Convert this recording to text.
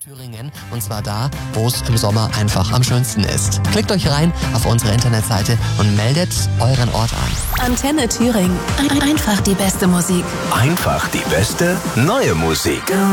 Thüringen, und zwar da, wo es im Sommer einfach am schönsten ist. Klickt euch rein auf unsere Internetseite und meldet euren Ort an. Antenne Thüringen. Einfach die beste Musik. Einfach die beste neue Musik.